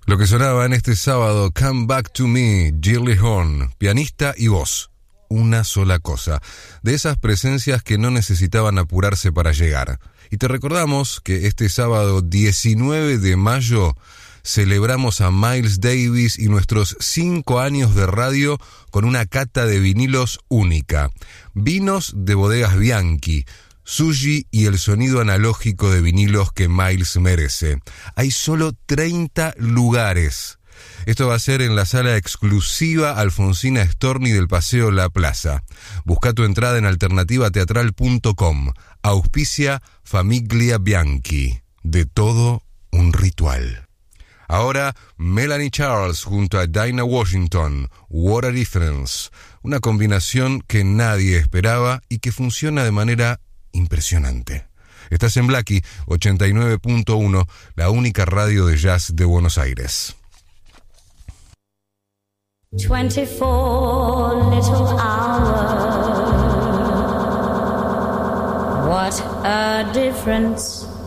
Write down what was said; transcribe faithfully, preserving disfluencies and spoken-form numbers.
Lo que sonaba en este sábado, Come Back to Me, Gilly Horn, pianista y voz. Una sola cosa, de esas presencias que no necesitaban apurarse para llegar. Y te recordamos que este sábado diecinueve de mayo celebramos a Miles Davis y nuestros cinco años de radio con una cata de vinilos única. Vinos de bodegas Bianchi, sushi y el sonido analógico de vinilos que Miles merece. Hay solo treinta lugares. Esto va a ser en la sala exclusiva Alfonsina Storni del Paseo La Plaza. Busca tu entrada en alternativa teatral punto com. Auspicia Famiglia Bianchi. De todo un ritual. Ahora, Melanie Charles junto a Dinah Washington, What a Difference. Una combinación que nadie esperaba y que funciona de manera impresionante. Estás en Blackie ochenta y nueve punto uno, la única radio de jazz de Buenos Aires. twenty-four little hours. What a difference